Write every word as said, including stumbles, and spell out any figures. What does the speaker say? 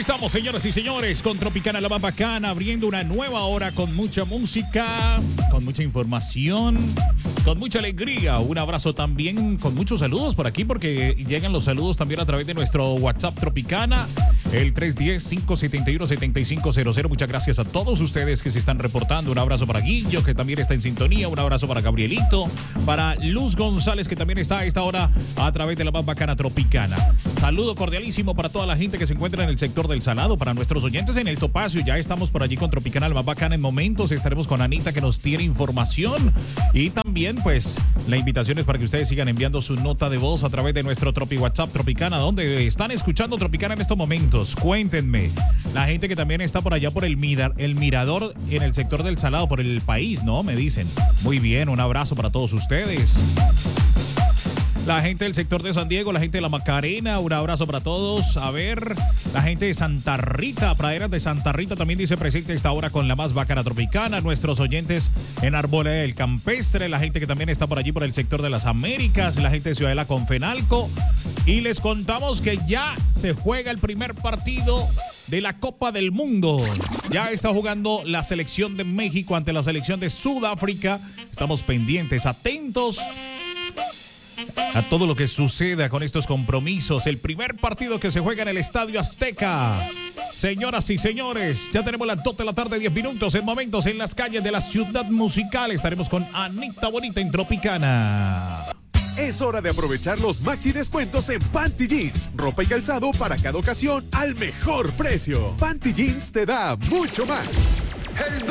estamos, señoras y señores, con Tropicana la más bacana, abriendo una nueva hora con mucha música, con mucha información, con mucha alegría. Un abrazo también, con muchos saludos por aquí, porque llegan los saludos también a través de nuestro WhatsApp Tropicana, el tres uno cero, cinco siete uno, siete cinco cero cero. Muchas gracias a todos ustedes que se están reportando. Un abrazo para Guillo, que también está en sintonía. Un abrazo para Gabrielito, para Luz González, que también está a esta hora a través de la más bacana Tropicana. Saludo cordialísimo para toda la gente que se encuentra en el sector del Salado, para nuestros oyentes en el Topacio. Ya estamos por allí con Tropicana la más bacana. En momentos estaremos con Anita, que nos tiene información, y también pues la invitación es para que ustedes sigan enviando su nota de voz a través de nuestro Tropi WhatsApp Tropicana, donde están escuchando Tropicana en estos momentos. Cuéntenme, la gente que también está por allá por el, Mirar, el Mirador, en el sector del Salado, por el país, ¿no? Me dicen. Muy bien, un abrazo para todos ustedes. La gente del sector de San Diego, la gente de la Macarena, un abrazo para todos. A ver, la gente de Santa Rita, Praderas de Santa Rita también dice presente esta hora con la más bacana Tropicana. Nuestros oyentes en Arboleda del Campestre, la gente que también está por allí por el sector de las Américas, la gente de Ciudadela con Fenalco. Y les contamos que ya se juega el primer partido de la Copa del Mundo. Ya está jugando la selección de México ante la selección de Sudáfrica. Estamos pendientes, atentos a todo lo que suceda con estos compromisos. El primer partido que se juega en el Estadio Azteca. Señoras y señores, ya tenemos las dos de la tarde, diez minutos. En momentos en las calles de la ciudad musical estaremos con Anita Bonita en Tropicana. Es hora de aprovechar los maxi descuentos en Panty Jeans. Ropa y calzado para cada ocasión al mejor precio. Panty Jeans te da mucho más. El